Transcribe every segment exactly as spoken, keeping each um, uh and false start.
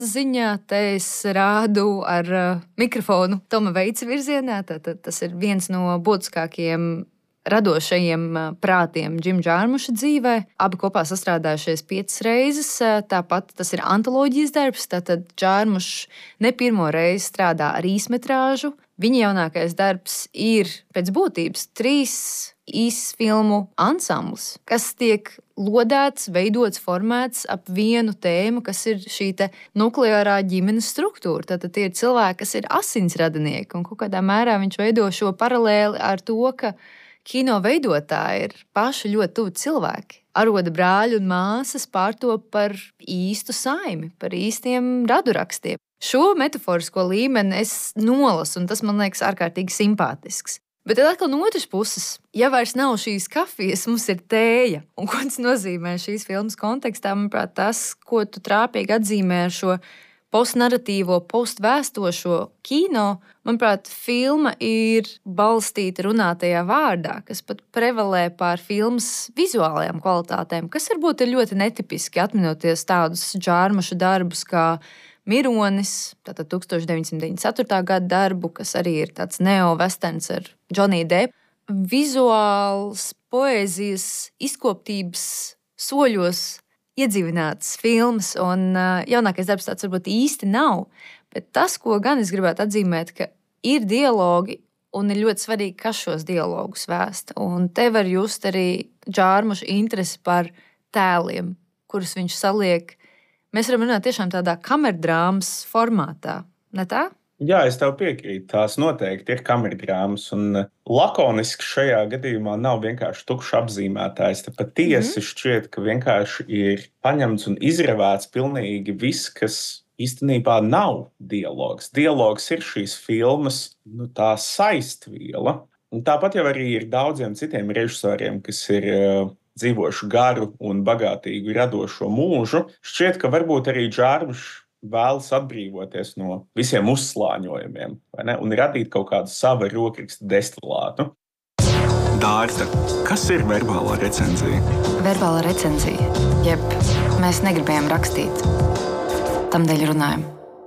ziņā. Te es rādu ar uh, mikrofonu Toma Veica virzienā. Tātad tas ir viens no būtiskākajiem radošajiem prātiem Džima Džārmuša dzīvē. Abi kopā sastrādājušies piecas reizes. Tāpat tas ir antoloģijas darbs. Tātad Džārmušs ne pirmo reizi strādā ar īsmetrāžu. Viņa jaunākais darbs ir pēc būtības trīs īsfilmu ansambls, kas tiek lodēts, veidots, formēts ap vienu tēmu, kas ir šī nukleārā ģimenes struktūra. Tātad tie ir cilvēki, kas ir asinsradinieki, un kaut kādā mērā viņš veido šo paralēli ar to, ka kino veidotāji ir paši ļoti tuvi cilvēki. Aroda brāļi un māsas pārtop par īstu saimi, par īstiem radurakstiem. Šo metaforisko līmeni es nolasu, un tas man liekas ārkārtīgi simpātisks. Bet tad atkal no otras puses, ja vairs nav šīs kafijas, mums ir tēja. Un ko tas nozīmē šīs filmas kontekstā? Manuprāt, tas, ko tu trāpīgi atzīmē ar šo postnarratīvo, postvēstošo kino, manuprāt, filma ir balstīta runātajā vārdā, kas pat prevalē pār filmas vizuālajām kvalitātēm, kas varbūt ir ļoti netipiski, atminoties tādus Džārmuša darbus kā Mironis, tātad tūkstoš deviņsimt deviņdesmit ceturtā gada darbu, kas arī ir tāds neo-westerns ar Johnny Depp. Vizuāls, poēzijas, izkoptības soļos iedzīvinātas filmas, un jaunākais darbs tāds varbūt īsti nav. Bet tas, ko gan es gribētu atzīmēt, ka ir dialogi, un ir ļoti svarīgi, kas šos dialogus vēsta. Un te var just arī Džārmuša interesi par tēliem, kurus viņš saliek. Mēs varam runāt tiešām tādā kamerdrāmas formātā, ne tā? Jā, es tev piekrītu. Tās noteikti ir kamerdrāmas. Un lakoniski šajā gadījumā nav vienkārši tukšs apzīmētājs. Te patiesi mm-hmm. šķiet, ka vienkārši ir paņemts un izravēts pilnīgi viss, kas īstenībā nav dialogs. Dialogs ir šīs filmas nu, tā saistviela. Un tāpat jau arī ir daudziem citiem režisoriem, kas ir dzīvojuši garu un bagātīgu radošo mūžu. Šķiet, ka varbūt arī Džārmušs vēlas atbrīvoties no visiem uzslāņojumiem, vai ne? Un radīt kaut kādu savu rokraksta destilātu. Dārta, kas ir verbālā recenzija? Verbālā recenzija, jeb mēs negribējām rakstīt, tamdēļ runājam.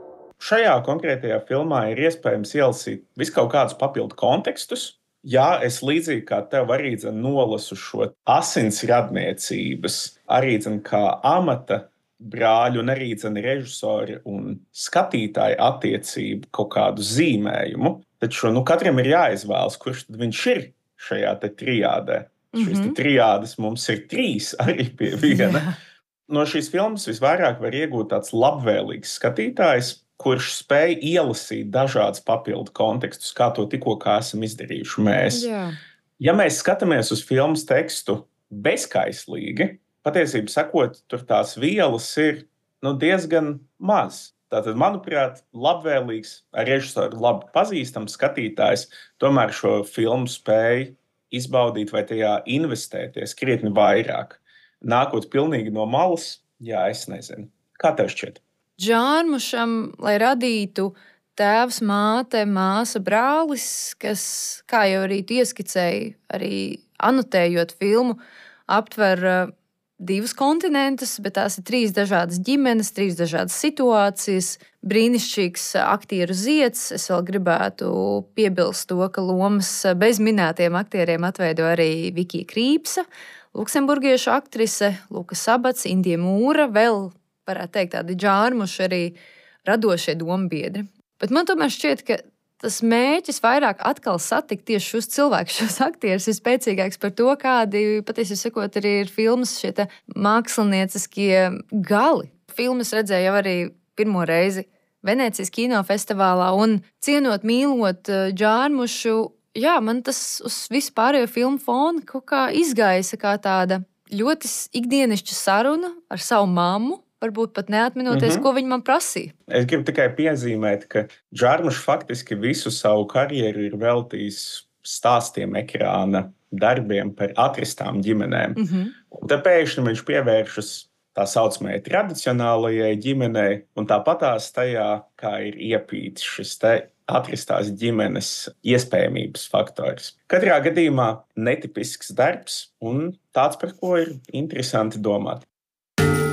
Šajā konkrētajā filmā ir iespējams ielasīt visu kaut kādus papildu kontekstus. Jā, es līdzīgi kā tev arī dzen, nolasu šo asins radniecības, arī dzen, kā amata brāļu un arī dzen, režisori un skatītāju attiecību kaut kādu zīmējumu. Taču nu, katram ir jāizvēlas, kurš tad viņš ir šajā te trijādē. Mm-hmm. Šīs te trijādes mums ir trīs arī pie viena. No šīs filmas visvairāk var iegūt tāds labvēlīgs skatītājs, kurš spēj ielasīt dažādus papildu kontekstus, kā to tikko kā esam izdarījuši mēs. Jā. Ja mēs skatāmies uz filmas tekstu bezkaislīgi, patiesībā sakot, tur tās vielas ir nu, diezgan maz. Tātad, manuprāt, labvēlīgs, ar režisoru labi pazīstams skatītājs tomēr šo filmu spēj izbaudīt vai tajā investēties krietni vairāk. Nākot pilnīgi no malas, jā, es nezinu. Kā tev šķiet? Džārmušam, lai radītu tēvs, māte, māsa, brālis, kas, kā jau arī tu ieskicēji, arī anotējot filmu, aptver divus kontinentus, bet tās ir trīs dažādas ģimenes, trīs dažādas situācijas, brīnišķīgs aktieru zieds. Es vēl gribētu piebilst to, ka lomas bez minētiem aktieriem atveido arī Vikija Krīpsa, luksemburgiešu aktrise, Luka Sabats, Indija Mūra, vēl varētu teikt, tādi Džārmuši arī radošie dombiedri. Bet man tomēr šķiet, ka tas mēķis vairāk atkal satikt tieši šos cilvēkus, šos aktierus, ir spēcīgāks par to, kādi, patiesībā sakot, arī ir filmas šie te mākslinieciskie gali. Filmas redzēju jau arī pirmo reizi Venēcijas kinofestivālā, un cienot, mīlot Džārmušu, jā, man tas uz visu pārējo filmu fonu kaut kā izgaisa kā tāda ļoti ikdienišķa saruna ar savu mammu, varbūt pat neatminoties, mm-hmm. ko viņi man prasīja. Es gribu tikai piezīmēt, ka Džārmušs faktiski visu savu karjeru ir veltījis stāstiem ekrāna darbiem par atrastām ģimenēm. Mm-hmm. Un te pēkšņi viņš pievēršas tā saucamajai tradicionālajai ģimenei, un tāpatās tajā, kā ir iepīts šis te atrastās ģimenes iespējamības faktors. Katrā gadījumā netipisks darbs un tāds, par ko ir interesanti domāt.